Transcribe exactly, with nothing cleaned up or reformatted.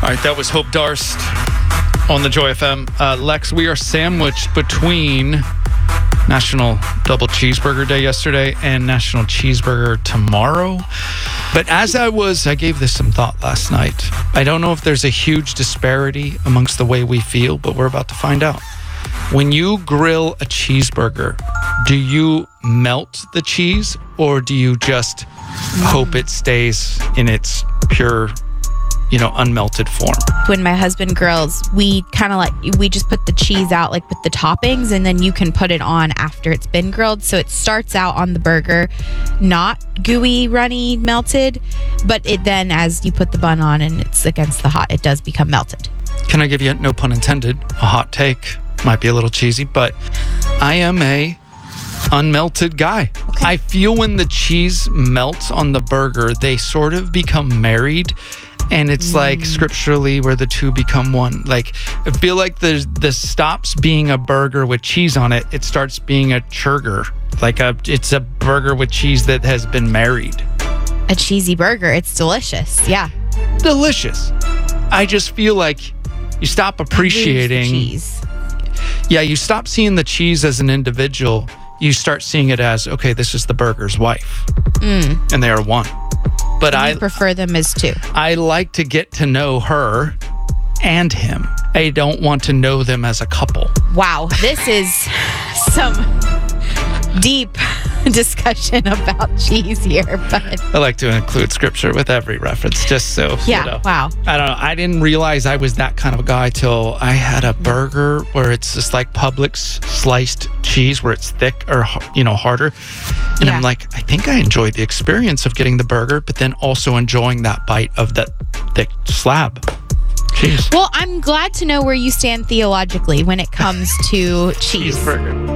All right, that was Hope Darst on the Joy F M. Uh, Lex, we are sandwiched between National Double Cheeseburger Day yesterday and National Cheeseburger tomorrow. But as I was, I gave this some thought last night. I don't know if there's a huge disparity amongst the way we feel, but we're about to find out. When you grill a cheeseburger, do you melt the cheese or do you just hope it stays in its pure, you know, unmelted form? When my husband grills, we kind of like, we just put the cheese out like with the toppings, and then you can put it on after it's been grilled. So it starts out on the burger, not gooey, runny, melted, but it then, as you put the bun on and it's against the hot, it does become melted. Can I give you, no pun intended, a hot take? Might be a little cheesy, but I am a unmelted guy. Okay. I feel when the cheese melts on the burger, they sort of become married. And it's mm. like scripturally where the two become one. Like, I feel like the this stops being a burger with cheese on it. It starts being a churger. Like a, it's a burger with cheese that has been married. A cheesy burger. It's delicious. Yeah. Delicious. I just feel like you stop appreciating cheese. Yeah, you stop seeing the cheese as an individual. You start seeing it as, okay, this is the burger's wife. Mm. And they are one. But you I prefer them as two. I like to get to know her and him. I don't want to know them as a couple. Wow, this is some deep discussion about cheese here. But I like to include scripture with every reference, just so yeah. You know. Wow. I don't know. I didn't realize I was that kind of a guy till I had a burger where it's just like Publix sliced cheese, where it's thick or you know harder. And yeah. I'm like, I think I enjoyed the experience of getting the burger, but then also enjoying that bite of that thick slab. Cheese. Well, I'm glad to know where you stand theologically when it comes to cheese. Cheeseburger.